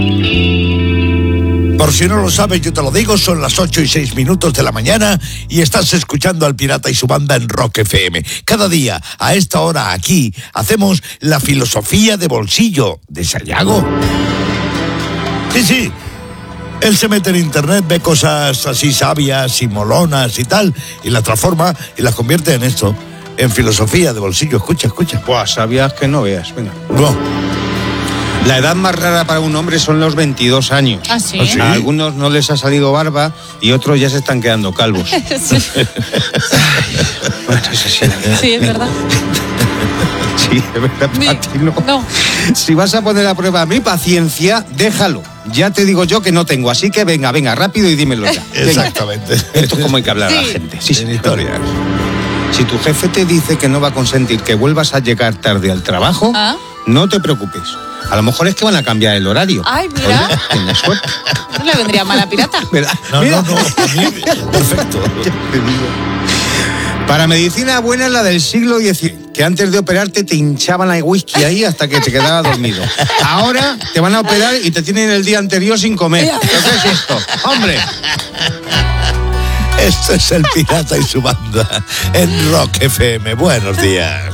Por si no lo sabes, yo te lo digo, son las 8:06 de la mañana y estás escuchando al Pirata y su banda en Rock FM. Cada día, a esta hora, aquí, hacemos la filosofía de bolsillo de Sayago. Sí. Él se mete en internet, ve cosas así sabias y molonas y tal, y las transforma y las convierte en esto, en filosofía de bolsillo. Escucha. Buah, sabías que no veas, venga. No. La edad más rara para un hombre son los 22 años. ¿Ah, sí? ¿Sí? A algunos no les ha salido barba y otros ya se están quedando calvos. Sí. Bueno, eso sí, la vida. Sí, es verdad. Sí, es verdad, para ti no. Si vas a poner a prueba mi paciencia, déjalo. Ya te digo yo que no tengo, así que venga, rápido y dímelo ya. Venga. Exactamente. Esto es como hay que hablar a la Sí. gente. Sí, En historias. Si tu jefe te dice que no va a consentir que vuelvas a llegar tarde al trabajo, ¿Ah? no te preocupes. A lo mejor es que van a cambiar el horario. Ay, mira. Oye, tienes suerte. No le vendría mal a pirata. ¿Verdad? No, Mira. a mí, perfecto. Te digo. Para medicina buena es la del siglo XIX, que antes de operarte te hinchaban el whisky ahí hasta que te quedabas dormido. Ahora te van a operar y te tienen el día anterior sin comer. ¿Pero qué es esto? ¡Hombre! Esto es el Pirata y su banda en Rock FM. Buenos días.